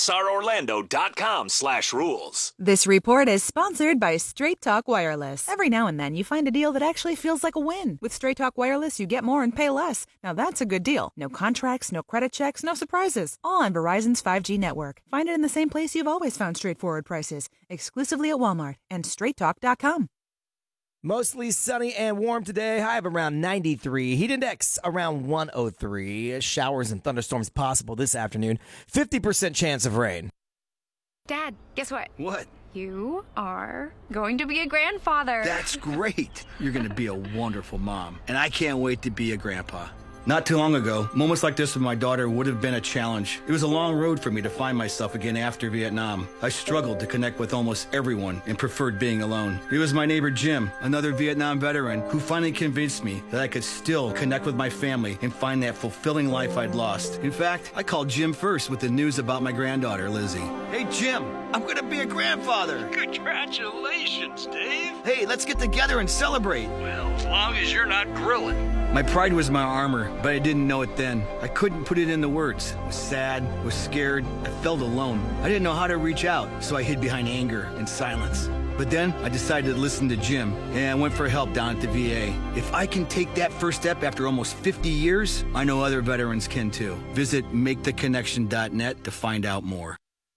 fsrorlando.com/rules. This report is sponsored by Straight Talk Wireless. Every now and then you find a deal that actually feels like a win. With Straight Talk Wireless, you get more and pay less. Now that's a good deal. No contracts, no credit checks, no surprises. All on Verizon's 5G network. Find it in the same place you've always found straightforward prices. Exclusively at Walmart and straighttalk.com. Mostly sunny and warm today. High of around 93. Heat index around 103. Showers and thunderstorms possible this afternoon. 50% chance of rain. Dad, guess what? What? You are going to be a grandfather. That's great. You're going to be a wonderful mom. And I can't wait to be a grandpa. Not too long ago, moments like this with my daughter would have been a challenge. It was a long road for me to find myself again after Vietnam. I struggled to connect with almost everyone and preferred being alone. It was my neighbor Jim, another Vietnam veteran, who finally convinced me that I could still connect with my family and find that fulfilling life I'd lost. In fact, I called Jim first with the news about my granddaughter, Lizzie. Hey, Jim, I'm going to be a grandfather. Congratulations, Dave. Hey, let's get together and celebrate. Well, as long as you're not grilling. My pride was my armor, but I didn't know it then. I couldn't put it into words. I was sad, was scared, I felt alone. I didn't know how to reach out, so I hid behind anger and silence. But then I decided to listen to Jim, and I went for help down at the VA. If I can take that first step after almost 50 years, I know other veterans can too. Visit maketheconnection.net to find out more.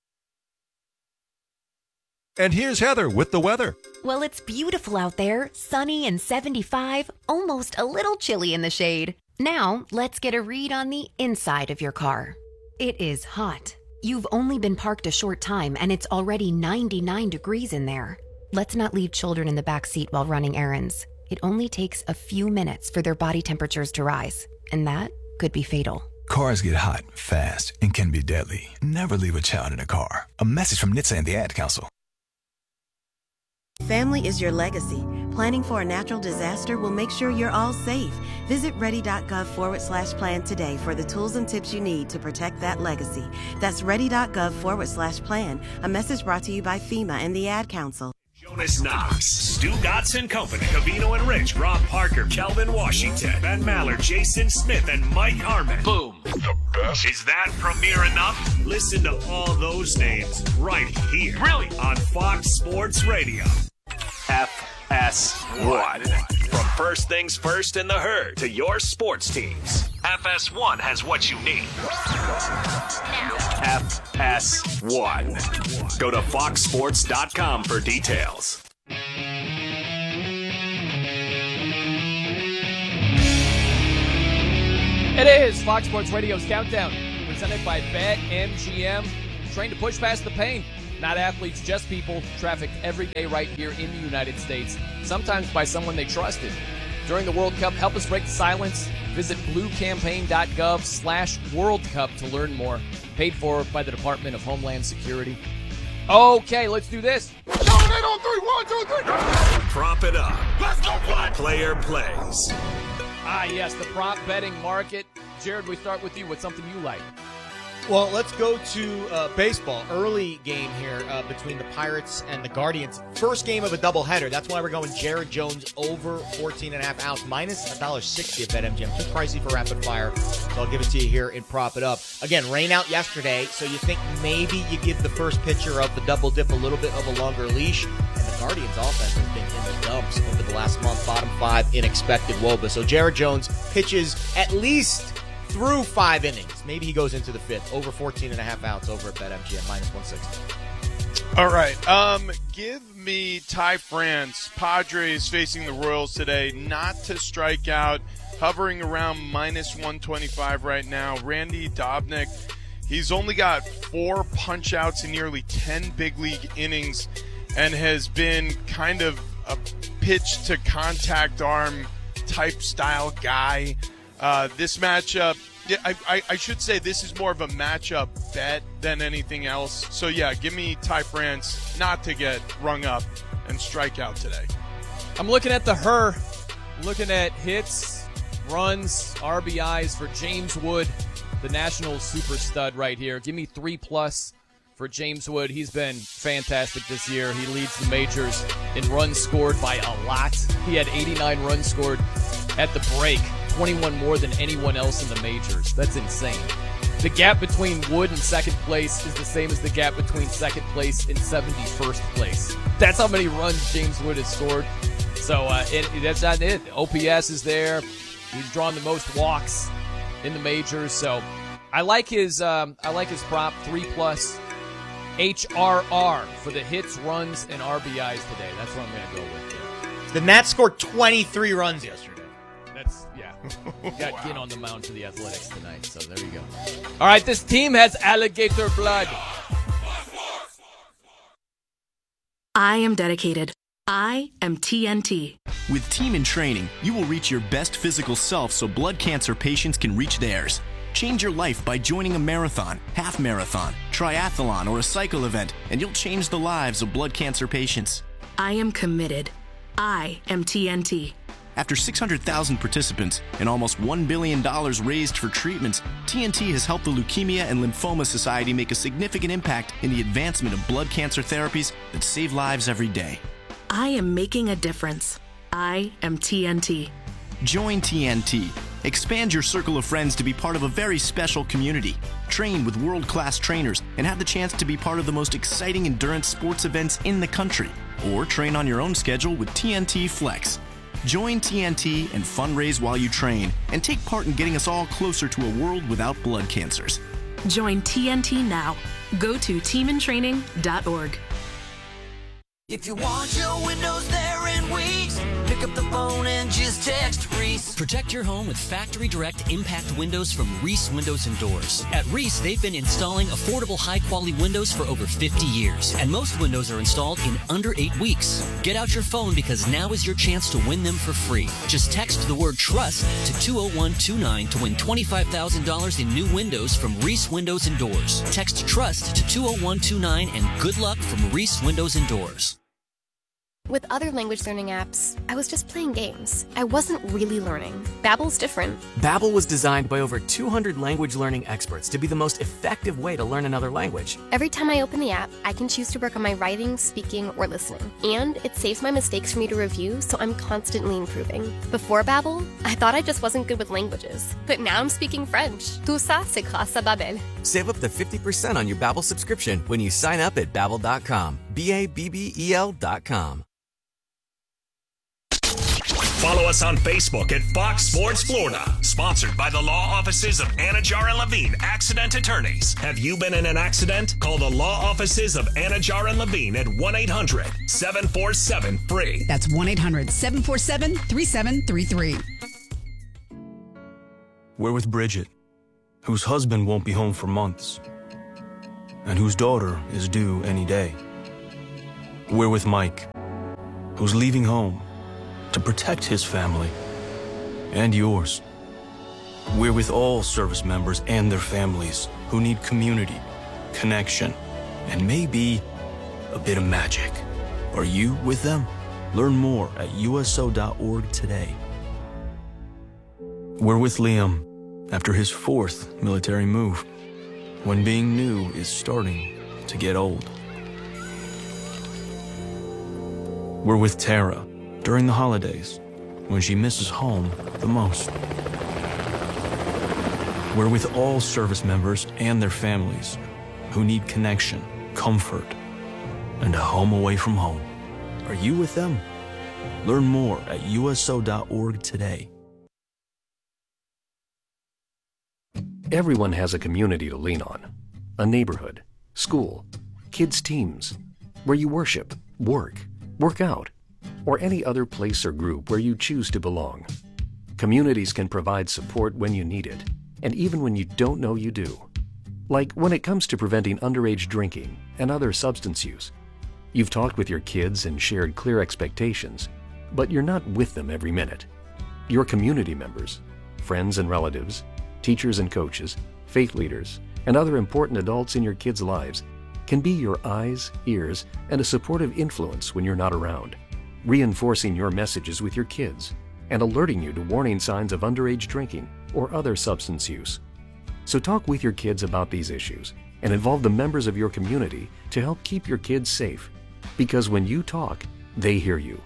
And here's Heather with the weather. Well, it's beautiful out there, sunny and 75, almost a little chilly in the shade. Now, let's get a read on the inside of your car. It is hot. You've only been parked a short time and it's already 99 degrees in there. Let's not leave children in the back seat while running errands. It only takes a few minutes for their body temperatures to rise, and that could be fatal. Cars get hot, fast, and can be deadly. Never leave a child in a car. A message from NHTSA and the Ad Council. Family is your legacy. Planning for a natural disaster will make sure you're all safe. Visit ready.gov/plan today for the tools and tips you need to protect that legacy. That's ready.gov/plan. A message brought to you by FEMA and the Ad Council. Jonas Knox, Stu Gatz and Company, Covino and Rich, Rob Parker, Kelvin Washington, Ben Maller, Jason Smith, and Mike Harmon. Boom. The best. Is that premiere enough? Listen to all those names right here. Really? On Fox Sports Radio. FS1. From first things first in the herd to your sports teams, FS1 has what you need. FS1. Go to foxsports.com for details. It is Fox Sports Radio's Countdown, presented by BetMGM. Trained to push past the pain. Not athletes, just people, trafficked every day right here in the United States, sometimes by someone they trusted. During the World Cup, help us break the silence. Visit bluecampaign.gov/World Cup to learn more. Paid for by the Department of Homeland Security. Okay, let's do this. 7, 8 on 3, 1, 2, 3. Prop it up. Let's go play. Player plays. Yes, the prop betting market. Jared, we start with you. What's something you like? Well, let's go to baseball. Early game here between the Pirates and the Guardians. First game of a doubleheader. That's why we're going Jared Jones over 14.5 ounce, minus $1.60 at BetMGM. Too pricey for rapid fire, so I'll give it to you here and prop it up. Again, rain out yesterday, so you think maybe you give the first pitcher of the double dip a little bit of a longer leash. And the Guardians' offense has been in the dumps over the last month. Bottom 5 in expected WOBA. So Jared Jones pitches at least through 5 innings. Maybe he goes into the 5th. Over 14.5 ounce over at BetMGM, minus 160. All right. Give me Ty France. Padres facing the Royals today. Not to strike out. Hovering around minus 125 right now. Randy Dobnak, he's only got 4 punch-outs in nearly 10 big league innings and has been kind of a pitch-to-contact arm type style guy. This matchup, I should say this is more of a matchup bet than anything else. So, yeah, give me Ty France not to get rung up and strike out today. I'm looking at looking at hits, runs, RBIs for James Wood, the national super stud right here. Give me 3+ for James Wood. He's been fantastic this year. He leads the majors in runs scored by a lot. He had 89 runs scored at the break. 21 more than anyone else in the majors. That's insane. The gap between Wood and second place is the same as the gap between second place and 71st place. That's how many runs James Wood has scored. So that's not it. OPS is there. He's drawn the most walks in the majors. So I like his prop 3+ HRR for the hits, runs, and RBIs today. That's what I'm going to go with here. The Nats scored 23 runs yesterday. Got Ginn on the mound for the Athletics tonight, so there you go. All right, this team has alligator blood. I am dedicated. I am TNT. With Team in Training, you will reach your best physical self so blood cancer patients can reach theirs. Change your life by joining a marathon, half marathon, triathlon, or a cycle event, and you'll change the lives of blood cancer patients. I am committed. I am TNT. After 600,000 participants and almost $1 billion raised for treatments, TNT has helped the Leukemia and Lymphoma Society make a significant impact in the advancement of blood cancer therapies that save lives every day. I am making a difference. I am TNT. Join TNT. Expand your circle of friends to be part of a very special community. Train with world-class trainers and have the chance to be part of the most exciting endurance sports events in the country. Or train on your own schedule with TNT Flex. Join TNT and fundraise while you train and take part in getting us all closer to a world without blood cancers. Join TNT now. Go to teamintraining.org. If you want your windows there in weeks, pick up the phone and just text Reese. Protect your home with Factory Direct Impact Windows from Reese Windows and Doors. At Reese, they've been installing affordable, high-quality windows for over 50 years, and most windows are installed in under 8 weeks. Get out your phone because now is your chance to win them for free. Just text the word TRUST to 20129 to win $25,000 in new windows from Reese Windows and Doors. Text TRUST to 20129 and good luck from Reese Windows and Doors. With other language learning apps, I was just playing games. I wasn't really learning. Babbel's different. Babbel was designed by over 200 language learning experts to be the most effective way to learn another language. Every time I open the app, I can choose to work on my writing, speaking, or listening. And it saves my mistakes for me to review, so I'm constantly improving. Before Babbel, I thought I just wasn't good with languages. But now I'm speaking French. Tout ça, c'est grâce à Babbel. Save up to 50% on your Babbel subscription when you sign up at Babbel.com. Babbel.com. Follow us on Facebook at Fox Sports Florida. Sponsored by the law offices of Anajar and Levine, accident attorneys. Have you been in an accident? Call the law offices of Anajar and Levine at 1-800-747-FREE. That's 1-800-747-3733. We're with Bridget, whose husband won't be home for months, and whose daughter is due any day. We're with Mike, who's leaving home to protect his family and yours. We're with all service members and their families who need community, connection, and maybe a bit of magic. Are you with them? Learn more at USO.org today. We're with Liam after his 4th military move, when being new is starting to get old. We're with Tara during the holidays, when she misses home the most. We're with all service members and their families who need connection, comfort, and a home away from home. Are you with them? Learn more at USO.org today. Everyone has a community to lean on. A neighborhood, school, kids' teams, where you worship, work out, or any other place or group where you choose to belong. Communities can provide support when you need it, and even when you don't know you do. Like when it comes to preventing underage drinking and other substance use. You've talked with your kids and shared clear expectations, but you're not with them every minute. Your community members, friends and relatives, teachers and coaches, faith leaders, and other important adults in your kids' lives can be your eyes, ears, and a supportive influence when you're not around, reinforcing your messages with your kids and alerting you to warning signs of underage drinking or other substance use. So talk with your kids about these issues and involve the members of your community to help keep your kids safe. Because when you talk, they hear you.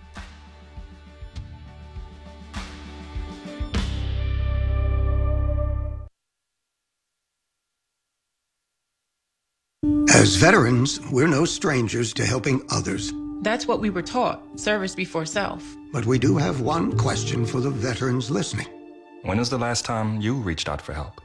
As veterans, we're no strangers to helping others. That's what we were taught, service before self. But we do have one question for the veterans listening. When was the last time you reached out for help?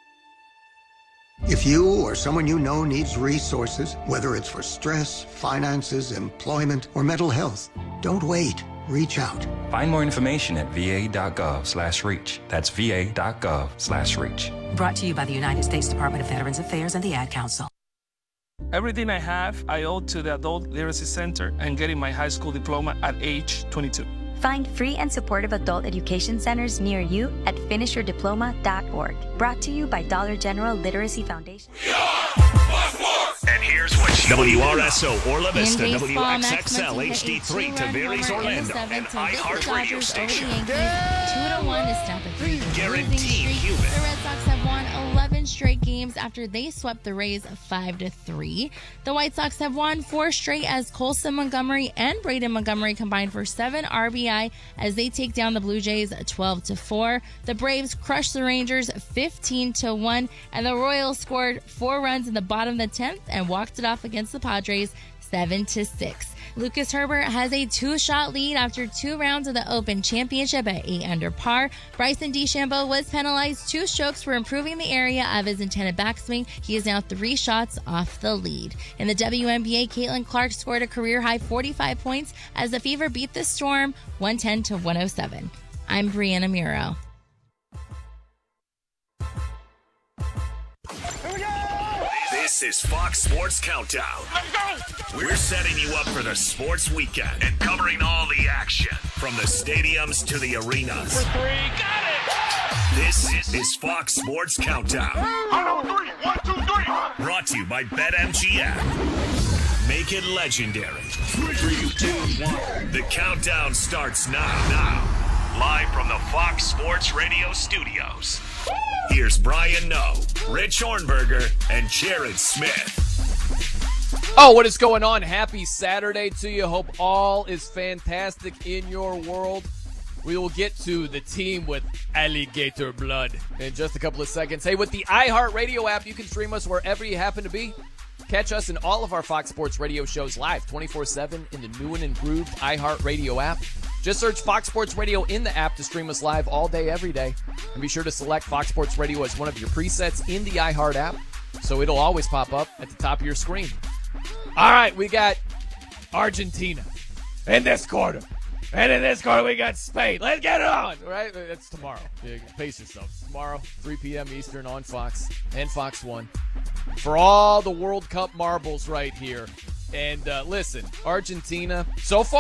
If you or someone you know needs resources, whether it's for stress, finances, employment, or mental health, don't wait. Reach out. Find more information at va.gov/reach. That's va.gov/reach. Brought to you by the United States Department of Veterans Affairs and the Ad Council. Everything I have, I owe to the Adult Literacy Center and getting my high school diploma at age 22. Find free and supportive adult education centers near you at finishyourdiploma.org. Brought to you by Dollar General Literacy Foundation. And here's what WRSO Orla Vista, WXXL HD3 Tavares Orlando, and iHeart Radio Station. 2-1 is down to 3. Guaranteed human. The Red Sox have won 11 straight games after they swept the Rays 5-3. The White Sox have won 4 straight as Colson Montgomery and Braden Montgomery combined for 7 RBI as they take down the Blue Jays 12-4. The Braves crushed the Rangers 15-1, and the Royals scored 4 runs in the bottom of the 10th and walked it off against the Padres 7-6. Lucas Herbert has a 2-shot lead after 2 rounds of the Open Championship at 8 under par. Bryson DeChambeau was penalized 2 strokes for improving the area of his intended backswing. He is now 3 shots off the lead. In the WNBA, Caitlin Clark scored a career-high 45 points as the Fever beat the Storm 110-107. I'm Brianna Muro. This is Fox Sports Countdown. Let's go! We're setting you up for the sports weekend and covering all the action from the stadiums to the arenas. For 3, got it! This is Fox Sports Countdown. 1, 2, 3, 1, 2, 3. Brought to you by BetMGM. make it legendary. 3, 2, 1. The countdown starts now. Live from the Fox Sports Radio studios. Here's Brian Noe, Rich Hornberger, and Jared Smith. Oh, what is going on? Happy Saturday to you. Hope all is fantastic in your world. We will get to the team with alligator blood in just a couple of seconds. Hey, with the iHeartRadio app, you can stream us wherever you happen to be. Catch us in all of our Fox Sports Radio shows live 24/7 in the new and improved iHeartRadio app. Just search Fox Sports Radio in the app to stream us live all day, every day. And be sure to select Fox Sports Radio as one of your presets in the iHeart app, so it'll always pop up at the top of your screen. All right, we got Argentina in this quarter. And in this quarter, we got Spain. Let's get it on, right? It's tomorrow. Pace yourselves. Tomorrow, 3 p.m. Eastern on Fox and Fox 1 for all the World Cup marbles right here. And listen, Argentina, so far,